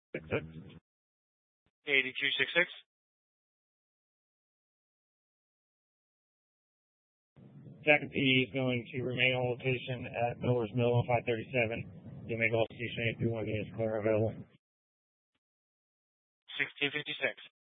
8266. Jacket PD is going to remain on location at Miller's Mill on 537. You may go to station 831 units clear available. 1656.